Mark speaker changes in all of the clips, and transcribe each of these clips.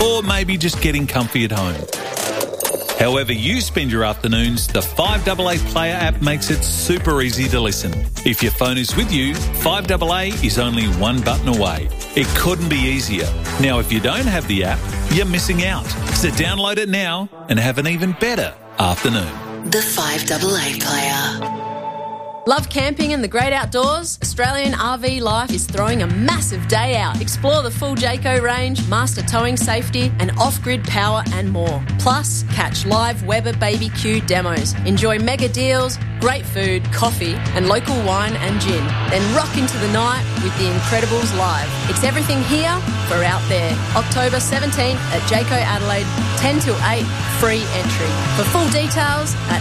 Speaker 1: or maybe just getting comfy at home. However you spend your afternoons, the 5AA Player app makes it super easy to listen. If your phone is with you, 5AA is only one button away. It couldn't be easier. Now, if you don't have the app, you're missing out. So download it now and have an even better afternoon.
Speaker 2: The 5AA Player.
Speaker 3: Love camping and the great outdoors? Australian RV Life is throwing a massive day out. Explore the full Jayco range, master towing safety and off-grid power and more. Plus, catch live Weber BBQ demos. Enjoy mega deals, great food, coffee and local wine and gin. Then rock into the night with the Incredibles live. It's everything here for out there. October 17th at Jayco Adelaide, 10 till 8, free entry. For full details at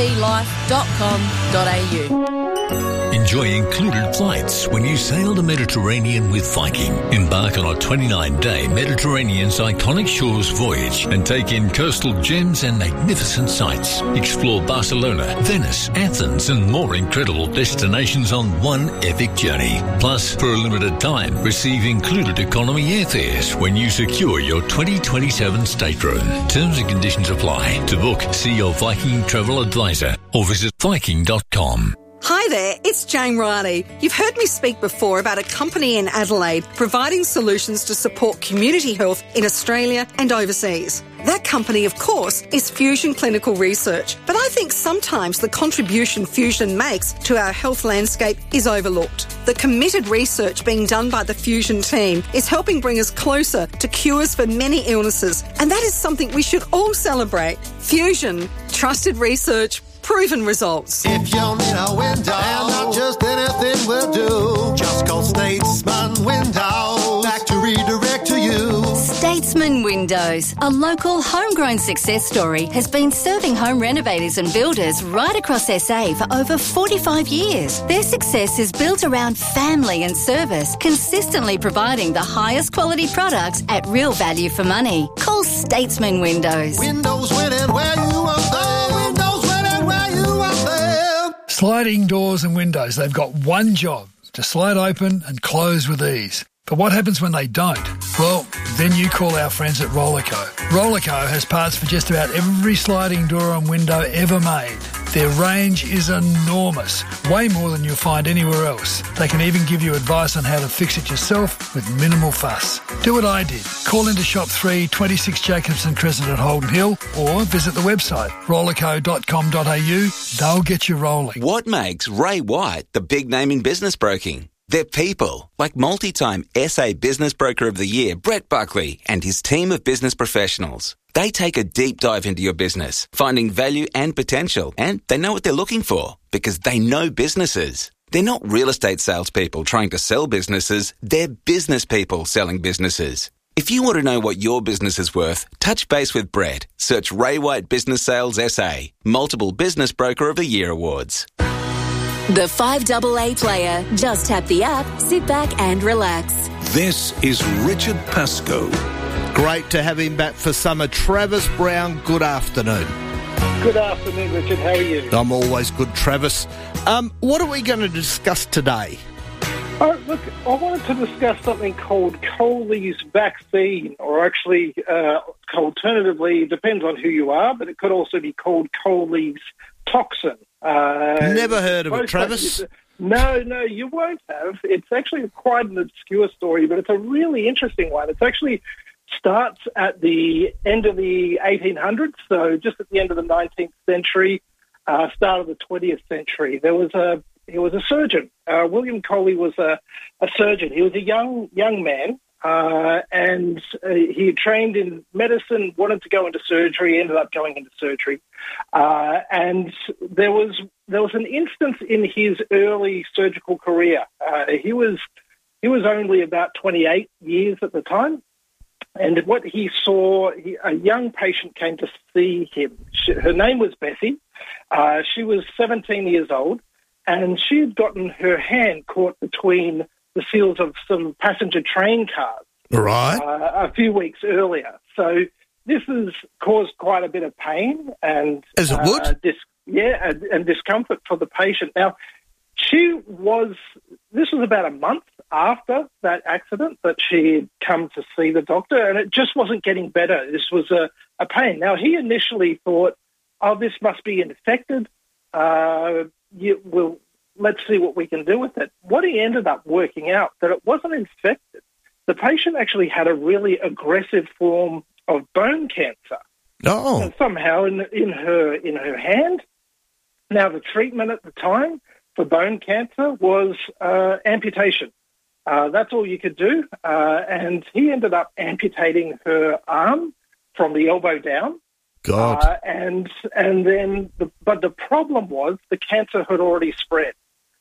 Speaker 3: rvlife.com.au.
Speaker 4: Enjoy included flights when you sail the Mediterranean with Viking. Embark on a 29-day Mediterranean's iconic shores voyage and take in coastal gems and magnificent sights. Explore Barcelona, Venice, Athens and more incredible destinations on one epic journey. Plus, for a limited time, receive included economy airfares when you secure your 2027 stateroom. Terms and conditions apply. To book, see your Viking travel advisor or visit Viking.com.
Speaker 5: Hi there, it's Jane Riley. You've heard me speak before about a company in Adelaide providing solutions to support community health in Australia and overseas. That company, of course, is Fusion Clinical Research. But I think sometimes the contribution Fusion makes to our health landscape is overlooked. The committed research being done by the Fusion team is helping bring us closer to cures for many illnesses. And that is something we should all celebrate. Fusion, trusted research, proven results.
Speaker 6: If you need a window, and not just anything will do, just call Statesman Windows. Back to redirect to you.
Speaker 7: Statesman Windows, a local homegrown success story, has been serving home renovators and builders right across SA for over 45 years. Their success is built around family and service, consistently providing the highest quality products at real value for money. Call Statesman Windows.
Speaker 6: Windows winning where you want them. Windows winning where you want them.
Speaker 8: Sliding doors and windows, they've got one job, to slide open and close with ease. But what happens when they don't? Well, then you call our friends at Rollerco. Rollerco has parts for just about every sliding door and window ever made. Their range is enormous, way more than you'll find anywhere else. They can even give you advice on how to fix it yourself with minimal fuss. Do what I did. Call into Shop 3, 26 Jacobson Crescent at Holden Hill, or visit the website rollerco.com.au. They'll get you rolling.
Speaker 9: What makes Ray White the big name in business broking? They're people, like multi-time SA Business Broker of the Year, Brett Buckley, and his team of business professionals. They take a deep dive into your business, finding value and potential, and they know what they're looking for because they know businesses. They're not real estate salespeople trying to sell businesses, they're business people selling businesses. If you want to know what your business is worth, touch base with Brett. Search Ray White Business Sales SA, multiple Business Broker of the Year awards.
Speaker 2: The 5AA Player. Just tap the app, sit back and relax.
Speaker 10: This is Richard Pascoe.
Speaker 11: Great to have him back for summer. Travis Brown, good afternoon.
Speaker 12: Good afternoon, Richard. How are you?
Speaker 11: I'm always good, Travis. What are we going to discuss today?
Speaker 12: Look, I wanted to discuss something called Coley's vaccine, or actually, alternatively, it depends on who you are, but it could also be called Coley's toxin.
Speaker 11: Never heard of it, Travis.
Speaker 12: No, you won't have. It's actually quite an obscure story, but it's a really interesting one. It actually starts at the end of the 1800s, so just at the end of the 19th century, start of the 20th century. He was a surgeon. William Coley was a surgeon. He was a young man, and he had trained in medicine, wanted to go into surgery, ended up going into surgery. And there was an instance in his early surgical career. He was only about 28 years at the time. And what he saw, a young patient came to see him. Her name was Bessie. She was 17 years old, and she had gotten her hand caught between the seals of some passenger train cars a few weeks earlier. So this has caused quite a bit of pain and
Speaker 11: as it would,
Speaker 12: and discomfort for the patient. Now, this was about a month after that accident that she had come to see the doctor, and it just wasn't getting better. This was a pain. Now, he initially thought, oh, this must be infected. Let's see what we can do with it. What he ended up working out, that it wasn't infected. The patient actually had a really aggressive form of bone cancer.
Speaker 11: Oh.
Speaker 12: And somehow in her hand. Now, the treatment at the time for bone cancer was amputation. That's all you could do. And he ended up amputating her arm from the elbow down.
Speaker 11: God.
Speaker 12: And then, but the problem was the cancer had already spread.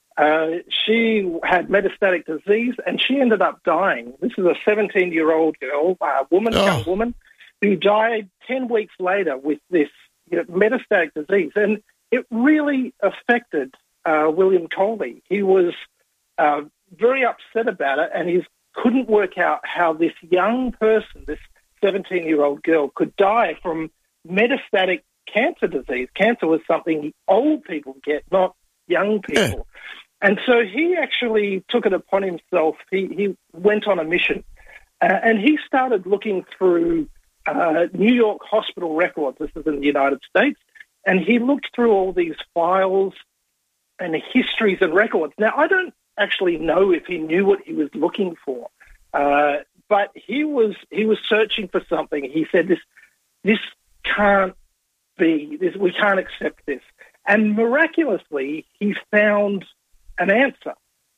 Speaker 12: She had metastatic disease, and she ended up dying. This is a 17-year-old girl, young woman, who died 10 weeks later with this metastatic disease. And it really affected William Coley. He was very upset about it, and he couldn't work out how this young person, this 17-year-old girl, could die from metastatic cancer disease. Cancer was something old people get, not young people. Yeah. And so he actually took it upon himself. He went on a mission, and he started looking through New York hospital records. This is in the United States. And he looked through all these files and histories and records. Now, I don't actually know if he knew what he was looking for, but he was searching for something. He said, this can't be, we can't accept this. And miraculously, he found an answer.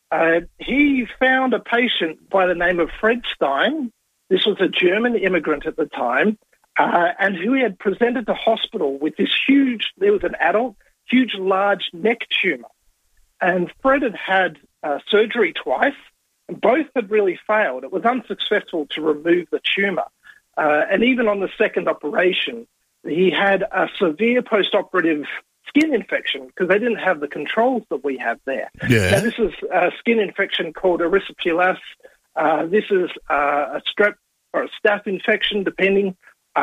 Speaker 12: He found a patient by the name of Fred Stein. This was a German immigrant at the time, and who he had presented to hospital with this there was an adult, large neck tumour. And Fred had surgery twice, and both had really failed. It was unsuccessful to remove the tumour. And even on the second operation, he had a severe post-operative skin infection because they didn't have the controls that we have there.
Speaker 11: Yeah.
Speaker 12: Now, this is a skin infection called erysipelas. This is a strep or a staph infection, depending,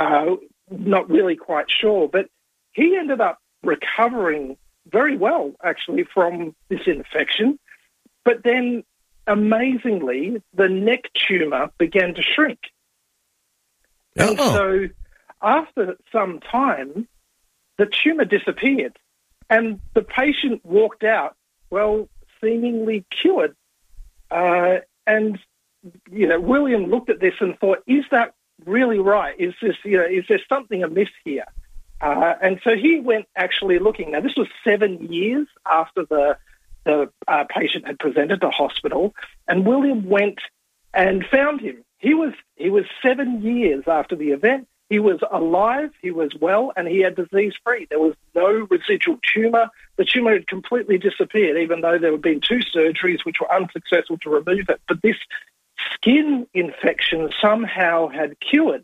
Speaker 12: not really quite sure. But he ended up recovering very well, actually, from this infection. But then, amazingly, the neck tumour began to shrink. And so after some time, the tumour disappeared. And the patient walked out, well, seemingly cured. And William looked at this and thought, is that really right? Is there something amiss here? And so he went actually looking. Now, this was 7 years after the patient had presented to hospital, and William went and found him. He was 7 years after the event. He was alive, he was well, and he had disease-free. There was no residual tumour. The tumour had completely disappeared, even though there had been 2 surgeries which were unsuccessful to remove it. But this skin infection somehow had cured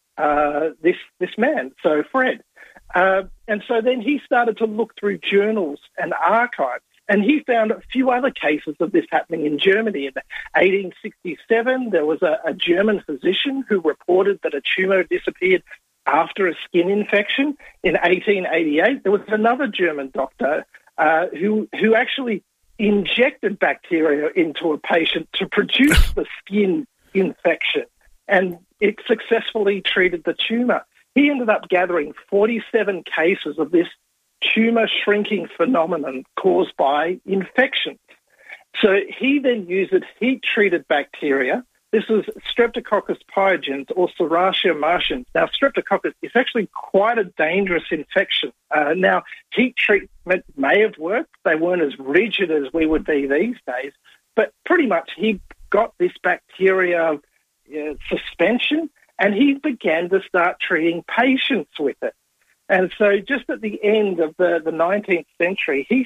Speaker 12: this man, so Fred. And so then he started to look through journals and archives, and he found a few other cases of this happening in Germany. In 1867, there was a German physician who reported that a tumour had disappeared after a skin infection. In 1888, there was another German doctor who actually injected bacteria into a patient to produce the skin infection, and it successfully treated the tumour. He ended up gathering 47 cases of this tumour shrinking phenomenon caused by infections. So he then used heat-treated bacteria. This is Streptococcus pyogenes or Serratia martians. Now, Streptococcus is actually quite a dangerous infection. Now, heat treatment may have worked. They weren't as rigid as we would be these days, but pretty much he got this bacteria suspension, and he began to start treating patients with it. And so just at the end of the 19th century, he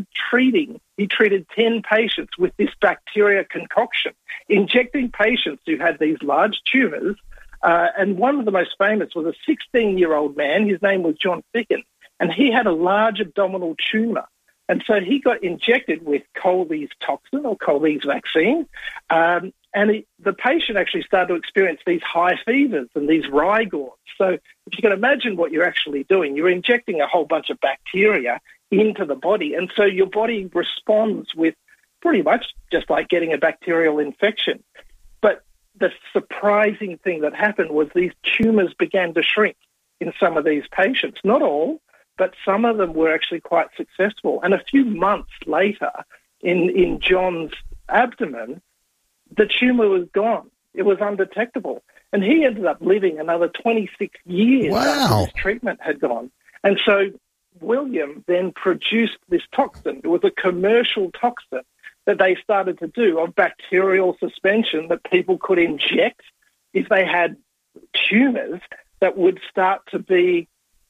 Speaker 12: treated 10 patients with this bacteria concoction, injecting patients who had these large tumours. And one of the most famous was a 16-year-old man. His name was John Ficken, and he had a large abdominal tumour. And so he got injected with Coley's toxin or Coley's vaccine, and the patient actually started to experience these high fevers and these rigors. So if you can imagine what you're actually doing, you're injecting a whole bunch of bacteria into the body, and so your body responds with pretty much just like getting a bacterial infection. But the surprising thing that happened was these tumours began to shrink in some of these patients. Not all, but some of them were actually quite successful. And a few months later, in John's abdomen, the tumour was gone. It was undetectable. And he ended up living another 26 years after his treatment had gone. And so William then produced this toxin. It was a commercial toxin that they started to do of bacterial suspension that people could inject if they had tumours that would start to be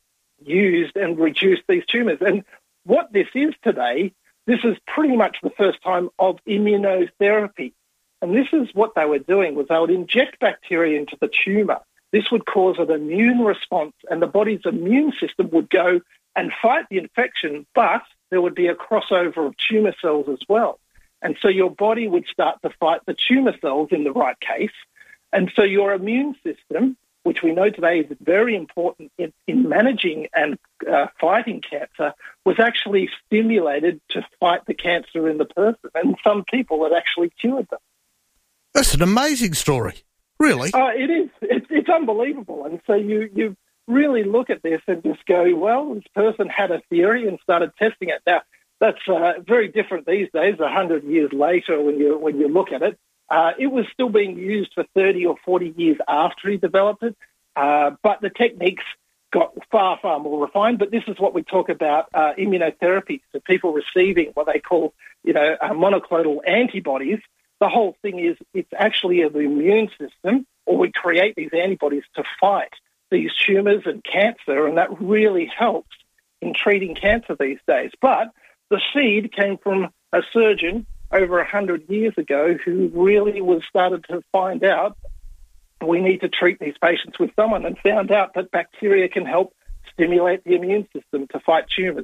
Speaker 12: used and reduce these tumours. And what this is today, this is pretty much the first time of immunotherapy. And this is what they were doing, was they would inject bacteria into the tumour. This would cause an immune response, and the body's immune system would go and fight the infection, but there would be a crossover of tumour cells as well. And so your body would start to fight the tumour cells in the right case. And so your immune system, which we know today is very important in managing and fighting cancer, was actually stimulated to fight the cancer in the person. And some people had actually cured them.
Speaker 11: That's an amazing story, really.
Speaker 12: It is. It's unbelievable. And so you really look at this and just go, well, this person had a theory and started testing it. Now, that's very different these days, 100 years later when you look at it. It was still being used for 30 or 40 years after he developed it, but the techniques got far, far more refined. But this is what we talk about immunotherapy, so people receiving what they call, monoclonal antibodies. The whole thing is it's actually an immune system, or we create these antibodies to fight these tumours and cancer, and that really helps in treating cancer these days. But the seed came from a surgeon over 100 years ago who really started to find out we need to treat these patients with someone, and found out that bacteria can help stimulate the immune system to fight tumours.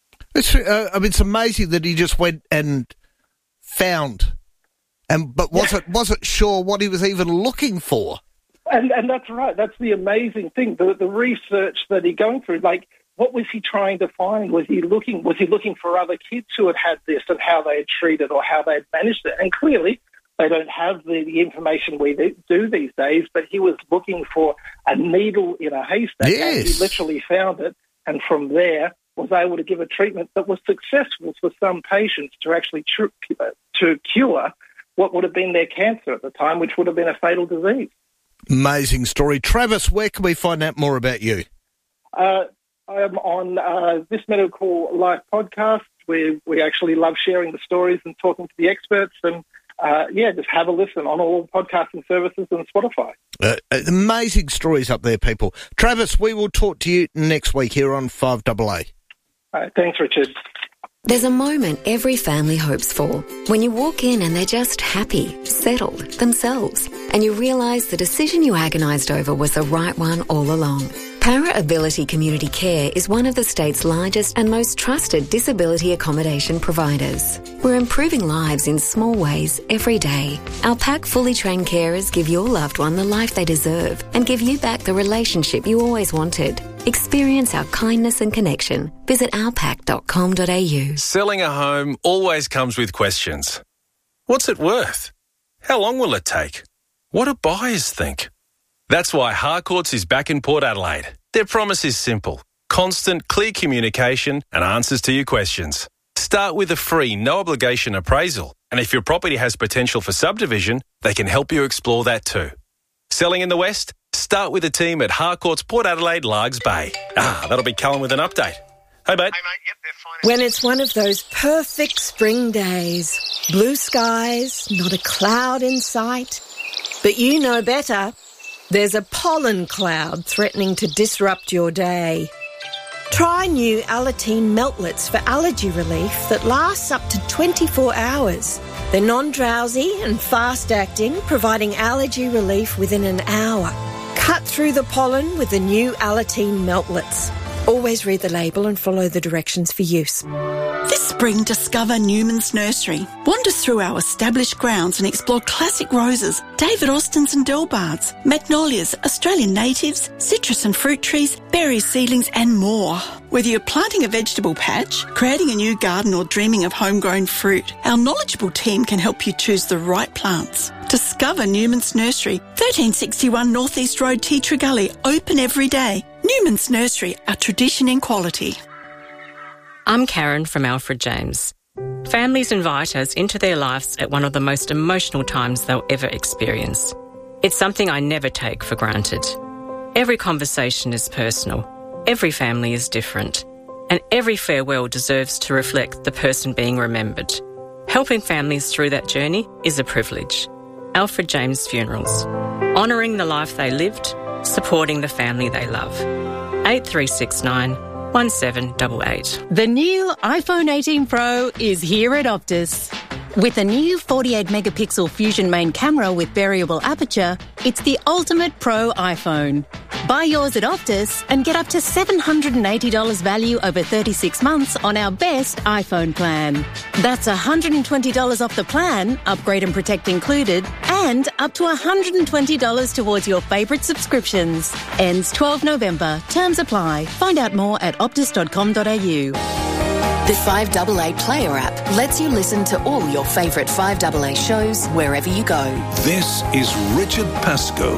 Speaker 11: It's amazing that he just went and found, but wasn't sure what he was even looking for.
Speaker 12: And that's right. That's the amazing thing. The research that he's going through, like, what was he trying to find? Was he looking for other kids who had had this and how they had treated or how they had managed it? And clearly they don't have the information we do these days, but he was looking for a needle in a haystack.
Speaker 11: Yes.
Speaker 12: And he literally found it, and from there was able to give a treatment that was successful for some patients to actually to cure what would have been their cancer at the time, which would have been a fatal disease.
Speaker 11: Amazing story. Travis, where can we find out more about you?
Speaker 12: I am on This Medical Life podcast, where we actually love sharing the stories and talking to the experts. And, just have a listen on all podcasting services and Spotify.
Speaker 11: Amazing stories up there, people. Travis, we will talk to you next week here on 5AA.
Speaker 12: Thanks, Richard.
Speaker 2: There's a moment every family hopes for. When you walk in and they're just happy, settled, themselves, and you realise the decision you agonised over was the right one all along. Para Ability Community Care is one of the state's largest and most trusted disability accommodation providers. We're improving lives in small ways every day. Our PAC fully trained carers give your loved one the life they deserve and give you back the relationship you always wanted. Experience our kindness and connection. Visit ourpac.com.au.
Speaker 13: Selling a home always comes with questions. What's it worth? How long will it take? What do buyers think? That's why Harcourts is back in Port Adelaide. Their promise is simple: constant, clear communication and answers to your questions. Start with a free, no-obligation appraisal, and if your property has potential for subdivision, they can help you explore that too. Selling in the West? Start with a team at Harcourts Port Adelaide Largs Bay. That'll be Callum with an update. Hey, mate.
Speaker 14: Yep, they're fine. When it's one of those perfect spring days, blue skies, not a cloud in sight, but you know better. There's a pollen cloud threatening to disrupt your day. Try new Alateen Meltlets for allergy relief that lasts up to 24 hours. They're non-drowsy and fast-acting, providing allergy relief within an hour. Cut through the pollen with the new Alateen Meltlets. Always read the label and follow the directions for use.
Speaker 15: This spring, discover Newman's Nursery. Wander through our established grounds and explore classic roses, David Austins and Delbards, magnolias, Australian natives, citrus and fruit trees, berry seedlings and more. Whether you're planting a vegetable patch, creating a new garden or dreaming of homegrown fruit, our knowledgeable team can help you choose the right plants. Discover Newman's Nursery, 1361 North East Road, Teacher Gully, open every day. Newman's Nursery, our tradition in quality.
Speaker 16: I'm Karen from Alfred James. Families invite us into their lives at one of the most emotional times they'll ever experience. It's something I never take for granted. Every conversation is personal. Every family is different. And every farewell deserves to reflect the person being remembered. Helping families through that journey is a privilege. Alfred James Funerals. Honouring the life they lived, supporting the family they love. 8369 1788.
Speaker 17: The new iPhone 18 Pro is here at Optus. With a new 48-megapixel Fusion main camera with variable aperture, it's the ultimate pro iPhone. Buy yours at Optus and get up to $780 value over 36 months on our best iPhone plan. That's $120 off the plan, upgrade and protect included, and up to $120 towards your favourite subscriptions. Ends 12 November. Terms apply. Find out more at optus.com.au.
Speaker 18: The 5AA Player app lets you listen to all your favourite 5AA shows wherever you go.
Speaker 10: This is Richard Pascoe.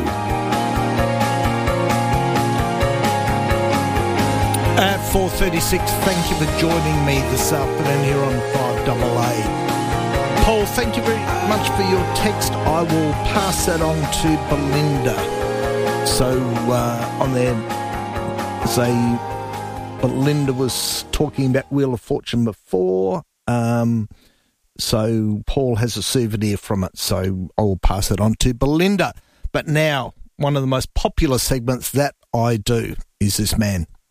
Speaker 11: At 4:36, thank you for joining me this afternoon here on 5AA. Paul, thank you very much for your text. I will pass that on to Belinda. So on there, say Belinda was talking about Wheel of Fortune before. So Paul has a souvenir from it, so I will pass it on to Belinda. But now, one of the most popular segments that I do is this man.